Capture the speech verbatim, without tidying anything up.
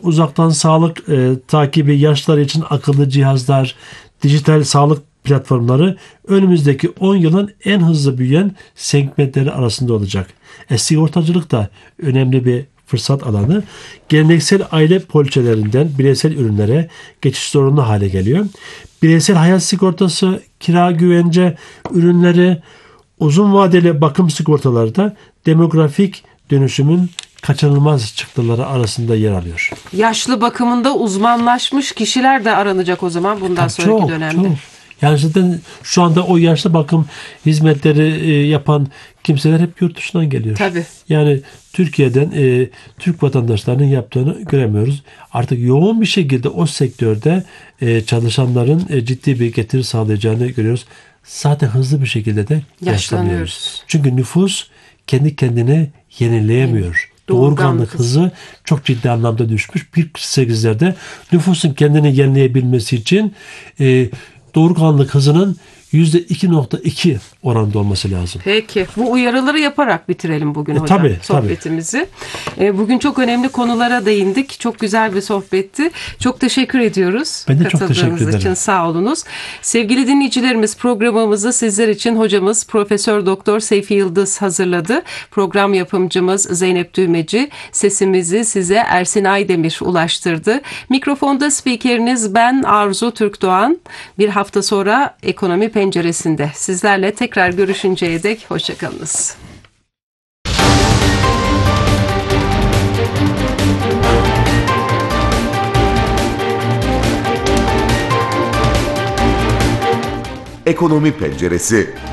uzaktan sağlık e, takibi, yaşlılar için akıllı cihazlar, dijital sağlık platformları önümüzdeki on yılın en hızlı büyüyen segmentleri arasında olacak. E, sigortacılık da önemli bir fırsat alanı. Geleneksel aile poliçelerinden bireysel ürünlere geçiş zorunlu hale geliyor. Bireysel hayat sigortası, kira güvence ürünleri, uzun vadeli bakım sigortaları da demografik dönüşümün kaçınılmaz çıktıları arasında yer alıyor. Yaşlı bakımında uzmanlaşmış kişiler de aranacak o zaman bundan Tabii sonraki çok, dönemde. Çok. Yani zaten şu anda o yaşlı bakım hizmetleri e, yapan kimseler hep yurt dışından geliyor. Tabii. Yani Türkiye'den e, Türk vatandaşlarının yaptığını göremiyoruz. Artık yoğun bir şekilde o sektörde e, çalışanların e, ciddi bir getiri sağlayacağını görüyoruz. Zaten hızlı bir şekilde de yaşlanıyoruz. Çünkü nüfus kendi kendine yenileyemiyor. Doğurganlık hızı çok ciddi anlamda düşmüş. Bir sekizlerde nüfusun kendini yenileyebilmesi için e, doğurganlık hızının yüzde iki nokta iki oranda olması lazım. Peki. Bu uyarıları yaparak bitirelim bugün e, hocam tabii, sohbetimizi. Tabii. E, bugün çok önemli konulara değindik. Çok güzel bir sohbetti. Çok teşekkür ediyoruz. Ben de çok teşekkür ederim. için sağ olunuz. Sevgili dinleyicilerimiz, programımızı sizler için hocamız Profesör Doktor Seyfi Yıldız hazırladı. Program yapımcımız Zeynep Düğmeci. Sesimizi size Ersin Aydemir ulaştırdı. Mikrofonda spikeriniz ben Arzu Türkdoğan. Bir hafta sonra Ekonomi Penceresi'nde sizlerle tekrar görüşünceye dek hoşçakalınız. Ekonomi Penceresi.